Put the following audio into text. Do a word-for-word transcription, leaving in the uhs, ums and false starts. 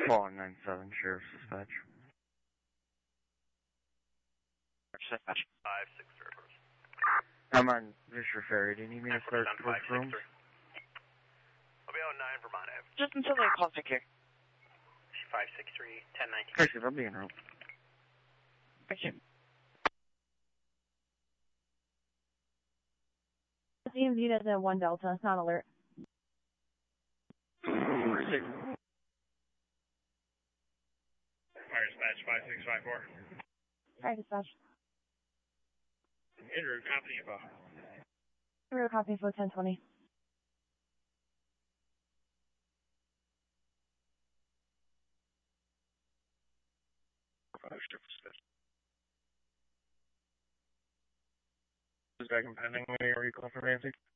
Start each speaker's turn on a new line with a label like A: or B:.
A: four nine seven, Sheriff's Dispatch.
B: Dispatch. five six zero.
A: I'm on Fisher Ferry. Do you need me to start towards rooms?
B: I'll be on nine Vermont Ave.
C: Just until they call, take care.
B: five six three, ten nineteen.
A: Chrissy, I'll be en route.
C: Thank you.
D: D M V at one Delta, not alert.
A: Chrissy.
E: Fire Dispatch five six five four.
D: Fire Dispatch.
E: Andrew, copy info.
D: Real copy info ten twenty.
E: Is back in pending. Any recall for Nancy?